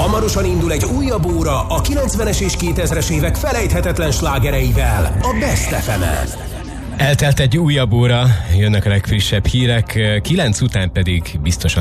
Hamarosan indul egy újabb óra a 90-es és 2000-es évek felejthetetlen slágereivel a Best FM-en. Eltelt egy újabb óra, jönnek a legfrissebb hírek, 9 után pedig biztosan